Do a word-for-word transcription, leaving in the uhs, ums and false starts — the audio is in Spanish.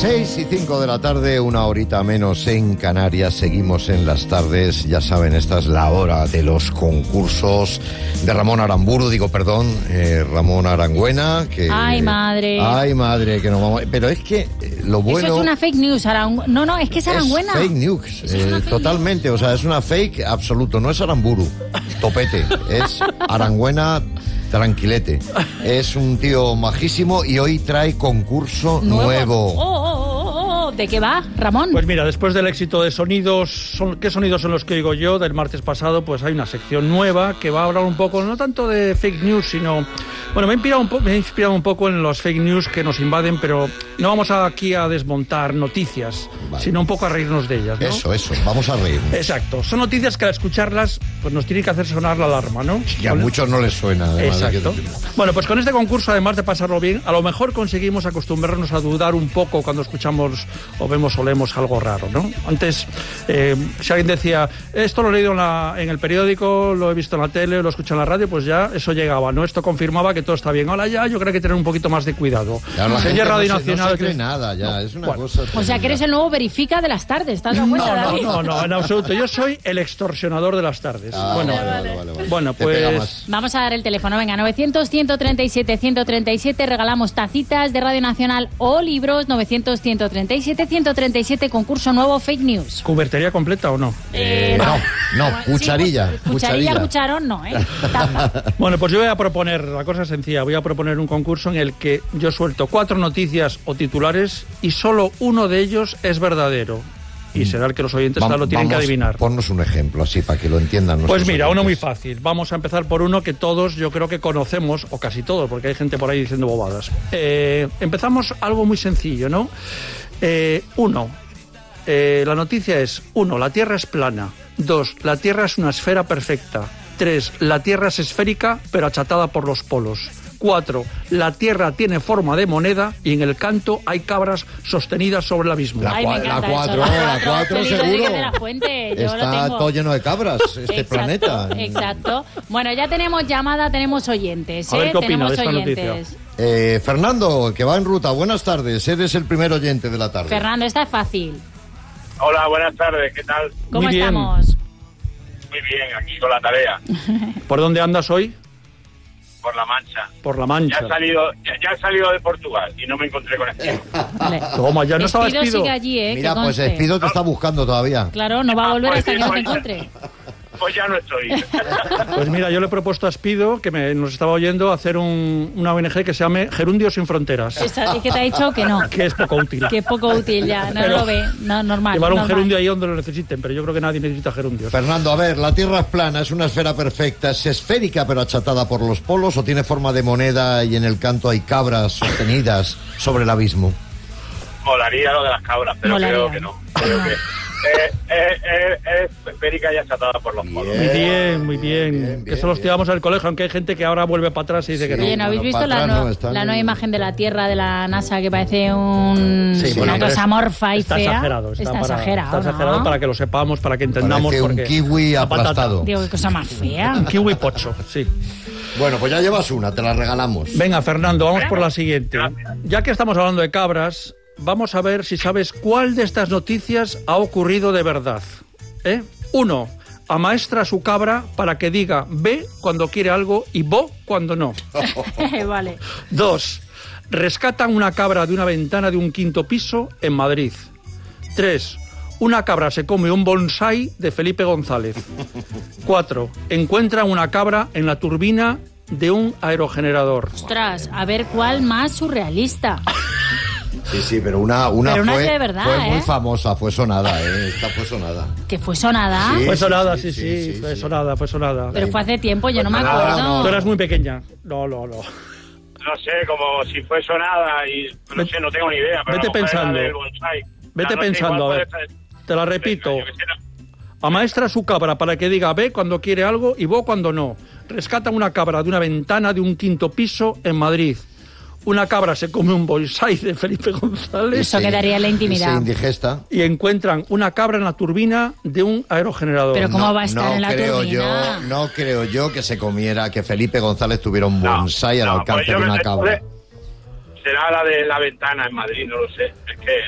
seis y cinco de la tarde, una horita menos en Canarias. Seguimos en las tardes, ya saben, esta es la hora de los concursos de Ramón Aramburu, digo, perdón, eh, Ramón Arangüena, que... Ay, madre. Ay, madre, que no vamos... Pero es que eh, lo bueno... Eso es una fake news, Arangüena. No, no, es que es Arangüena. Es fake news, Es eh, fake totalmente, news. o sea, es una fake absoluto, no es Aramburu, topete, es Arangüena... Tranquilete. Es un tío majísimo y hoy trae concurso nuevo. nuevo. Oh, oh, oh, oh. ¿De qué va, Ramón? Pues mira, después del éxito de sonidos, son, ¿qué sonidos son los que oigo yo? Del martes pasado, pues hay una sección nueva que va a hablar un poco, no tanto de fake news, sino... Bueno, me he inspirado un, po- me he inspirado un poco en los fake news que nos invaden, pero no vamos aquí a desmontar noticias, Vale. sino un poco a reírnos de ellas, ¿no? Eso, eso, vamos a reír. Exacto. Son noticias que al escucharlas, pues nos tiene que hacer sonar la alarma, ¿no? Que a muchos no les suena. Además, Exacto. de que- Bueno, pues con este concurso, además de pasarlo bien, a lo mejor conseguimos acostumbrarnos a dudar un poco cuando escuchamos o vemos o leemos algo raro, ¿no? Antes, eh, si alguien decía, esto lo he leído en, la, en el periódico, lo he visto en la tele, lo he escuchado en la radio, pues ya eso llegaba, ¿no? Esto confirmaba que todo está bien. Ahora ya yo creo que hay que tener un poquito más de cuidado. Ya, la Si gente es Radio no se, Nacional... no se cree que- nada, ya, es una bueno. cosa... O sea, que eres el nuevo verifica de las tardes, ¿estás de cuenta, No, no, David? no, no, en absoluto. Yo soy el extorsionador de las tardes. Ah, bueno, vale, vale, vale, vale. bueno, Te pega pues... más. Vamos a dar el teléfono, venga, novecientos, ciento treinta y siete, ciento treinta y siete, regalamos tacitas de Radio Nacional o libros, novecientos, ciento treinta y siete, ciento treinta y siete, concurso nuevo Fake News. ¿Cubertería completa o no? Eh, no, no, Sí, cucharilla, cu- cucharilla, cucharilla. cucharón no, ¿eh? Taza. Bueno, pues yo voy a proponer, la cosa es sencilla, voy a proponer un concurso en el que yo suelto cuatro noticias o titulares y solo uno de ellos es verdadero. Y será el que los oyentes Vam- lo tienen que vamos, adivinar. Ponnos un ejemplo así para que lo entiendan nuestros Pues mira, uno muy oyentes. fácil. Vamos a empezar por uno que todos yo creo que conocemos, o casi todos, porque hay gente por ahí diciendo bobadas. Eh, empezamos algo muy sencillo, ¿no? Eh, uno, eh, la noticia es, uno, la Tierra es plana. Dos, la Tierra es una esfera perfecta. Tres, la Tierra es esférica, pero achatada por los polos. Cuatro, la Tierra tiene forma de moneda y en el canto hay cabras sostenidas sobre el abismo. La Ay, me cua- encanta la eso, cuatro, la la cuatro, cuatro, Felipe seguro. Enrique de la Fuente, yo lo Está tengo. todo lleno de cabras, este Exacto, planeta. Exacto. Bueno, ya tenemos llamada, tenemos oyentes, A ver ¿eh? qué opina tenemos de esta oyentes. Eh, Fernando, que va en ruta, buenas tardes, eres el primer oyente de la tarde. Fernando, esta es fácil. Hola, buenas tardes, ¿qué tal? ¿Cómo Muy bien. estamos? Muy bien, aquí con la tarea, ¿Por dónde andas hoy? por la Mancha. Por la Ya Mancha. he salido, ya, ya he salido de Portugal y no me encontré con Espido. Vale. Toma, ya no estaba Espido Espido. sigue allí, ¿eh? Mira, que pues conste. Espido te está buscando todavía. Claro, no va a volver Ah, hasta pues que no te sí, encuentre. Pues ya no estoy. Pues mira, yo le he propuesto a Espido, que me, nos estaba oyendo, hacer un, una O N G que se llame Gerundios sin Fronteras, Esa- ¿Y que te ha dicho que no? que es poco útil. Que es poco útil ya, no Pero lo ve, no, normal. Llevar un normal. gerundio ahí donde lo necesiten, pero yo creo que nadie necesita gerundios. Fernando, a ver, la Tierra es plana, es una esfera perfecta, es esférica pero achatada por los polos o tiene forma de moneda y en el canto hay cabras sostenidas sobre el abismo. Molaría lo de las cabras, pero Molaría. creo que no. Creo que eh, eh, eh, es esférica y achatada por los polos. Muy bien, muy bien. bien, que bien, eso los bien. tiramos al colegio, aunque hay gente que ahora vuelve para atrás y dice que no. Oye, ¿no habéis Bueno, visto para la, atrás no- no, están la en- nueva imagen de la Tierra de la NASA que parece un, Sí, una bueno, cosa pero amorfa y está fea? exagerado. Está, Está para, exagerado, está exagerado ¿no? para que lo sepamos, para que entendamos. Parece un porque kiwi la patata. aplastado. Digo, qué cosa más fea. Un kiwi pocho, sí. Bueno, pues ya llevas una, te la regalamos. Venga, Fernando, vamos por la siguiente. Ya que estamos hablando de cabras, vamos a ver si sabes cuál de estas noticias ha ocurrido de verdad. ¿Eh? Uno, amaestra a su cabra para que diga ve cuando quiere algo y bo cuando no. Vale. Dos, rescatan una cabra de una ventana de un quinto piso en Madrid. Tres, una cabra se come un bonsái de Felipe González. Cuatro, encuentran una cabra en la turbina de un aerogenerador. Ostras, a ver cuál más surrealista. Sí, sí, pero una, una, Pero una fue, es de verdad, fue muy ¿eh? famosa, fue sonada, ¿eh? Esta fue sonada. Que fue sonada, Sí. Fue sonada, sí, sí, sí, sí, fue sí. sonada, fue sonada. pero fue hace tiempo, yo no me Pues acuerdo. nada, no, Tú eras muy pequeña. No, no, no. No sé, como si fue sonada y no sé, no tengo ni idea. Pero Vete a lo mejor era pensando. del bonsái. Vete La noche pensando, igual a ver. puede ser- Te la repito. Venga, yo qué sé, no. Amaestra a su cabra para que diga ve cuando quiere algo y bo cuando no. Rescatan una cabra de una ventana de un quinto piso en Madrid. Una cabra se come un bonsái de Felipe González Eso quedaría en la Y intimidad. se indigesta. y encuentran una cabra en la turbina de un aerogenerador. Pero ¿cómo No, va a estar no en la creo turbina? yo, no creo yo que se comiera, que Felipe González tuviera un No, bonsái al no, alcance pues yo de qué una sé, cabra. Será la de la ventana en Madrid, no lo sé. Es que